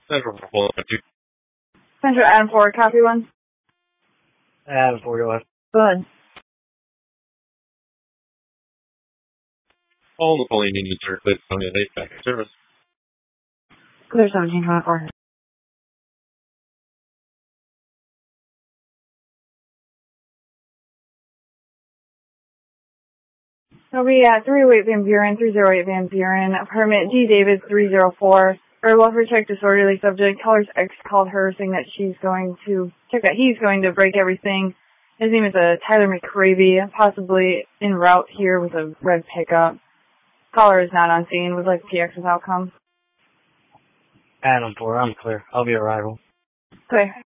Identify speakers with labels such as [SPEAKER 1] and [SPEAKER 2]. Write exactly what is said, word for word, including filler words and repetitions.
[SPEAKER 1] Central for Pulling two.
[SPEAKER 2] Central Adam four, copy one.
[SPEAKER 3] Adam four, go ahead.
[SPEAKER 2] Good.
[SPEAKER 1] All the polling units are cleared from the eight back in service.
[SPEAKER 2] Clear seventeen, go ahead. So we at three oh eight Van Buren, three oh eight Van Buren, apartment G. Davis, three oh four. Her welfare check disorderly subject. Caller's ex called her saying that she's going to check that he's going to break everything. His name is uh, Tyler McCravey, possibly en route here with a red pickup. Caller is not on scene. Would like to see X's outcome.
[SPEAKER 3] Adam four, I'm clear. I'll be arrival.
[SPEAKER 2] Clear.